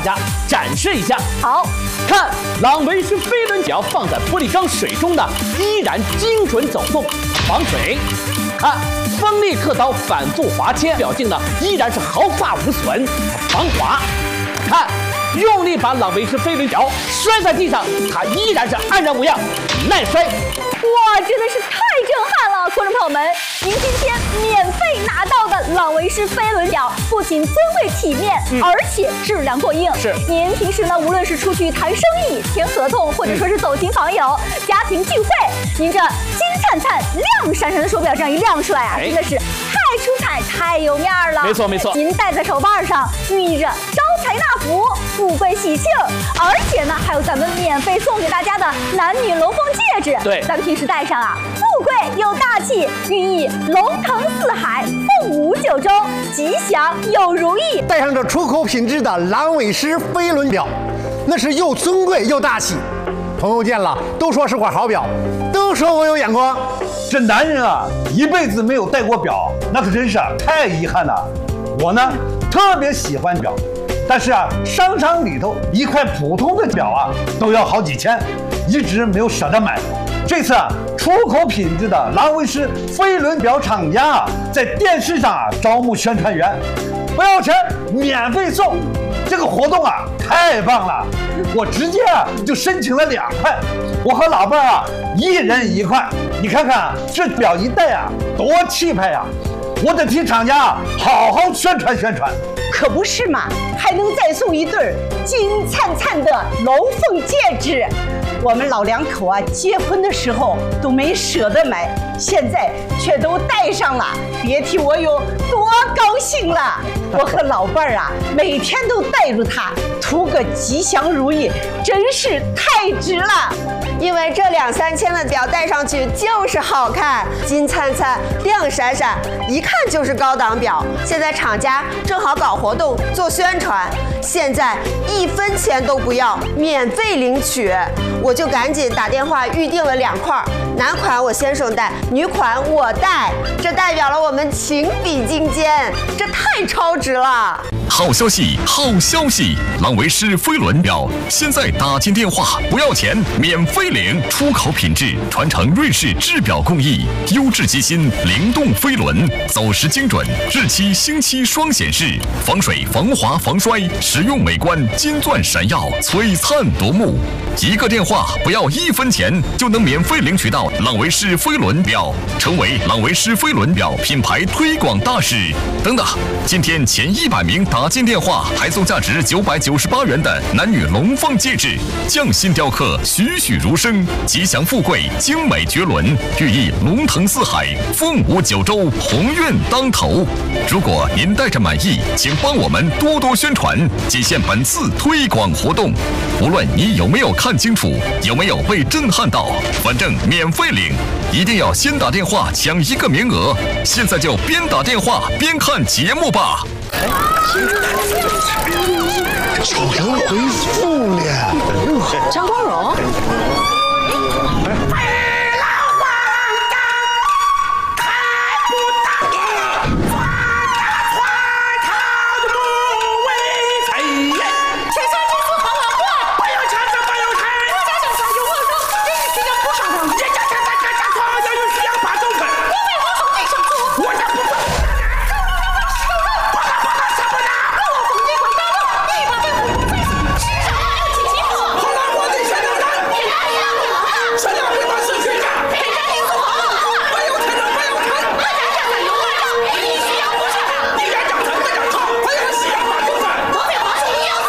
大家展示一下。 好， 看朗维诗飞轮表放在玻璃缸水中的，依然精准走动，防水。看锋利刻刀反复划切，表径呢依然是毫发无损，防滑。看用力把朗维诗飞轮表摔在地上，它依然是安然无恙，耐摔。 哇，真的是太震撼了！观众朋友们，您今天免费拿到的朗维诗飞轮表，不仅尊贵体面，而且质量过硬。 是， 您平时呢，无论是出去谈生意、签合同，或者说是走亲访友、家庭聚会，您这金灿灿、亮闪闪的手表这样一亮出来啊，真的是太出彩、太有面儿了。 没错没错， 您戴在手腕上，寓意着招财纳福、富贵喜庆，而且呢，还有咱们免费送给大家的男女龙凤戒指。 对， 咱们平时戴上啊，富贵又大气，寓意龙腾四海、凤舞九州、吉祥又如意。 戴上这出口品质的朗维诗飞轮表，那是又尊贵又大气。朋友见了都说是块好表，都说我有眼光。 这男人啊，一辈子没有戴过表，那可真是太遗憾了。我呢，特别喜欢表，但是啊，商场里头一块普通的表啊，都要好几千，一直没有舍得买。这次啊，出口品质的朗维诗飞轮表厂家啊，在电视上啊招募宣传员，不要钱，免费送。这个活动啊，太棒了！我直接啊就申请了2块，我和老伴儿啊一人1块。你看看啊，这表一戴啊，多气派呀！我得替厂家啊好好宣传宣传。 可不是嘛，还能再送一对金灿灿的龙凤戒指。我们老两口啊，结婚的时候都没舍得买，现在却都戴上了，别提我有多高兴了。我和老伴儿啊，每天都带着它，图个吉祥如意，真是太值了。 因为这2、3千的表戴上去就是好看，金灿灿、亮闪闪，一看就是高档表。现在厂家正好搞活动做宣传，现在1分钱都不要，免费领取。我就赶紧打电话预定了2块，男款我先生戴，女款我戴，这代表了我们情比金坚，这太超值了。 好消息，好消息！朗维诗飞轮表现在打进电话不要钱，免费领，出口品质，传承瑞士制表工艺，优质机芯，灵动飞轮，走时精准，日期星期双显示，防水、防滑、防摔，实用美观，金钻闪耀，璀璨夺目。一个电话不要1分钱，就能免费领取到朗维诗飞轮表，成为朗维诗飞轮表品牌推广大使。等等，今天前100名打进电话还送价值998元的男女龙凤戒指，匠心雕刻，栩栩如生，吉祥富贵，精美绝伦，寓意龙腾四海，凤舞九州，鸿运当头。如果您戴着满意，请帮我们多多宣传，仅限本次推广活动。无论你有没有看清楚，有没有被震撼到，反正免费领，一定要先打电话抢1个名额。现在就边打电话边看节目吧。 小杨回复了， 张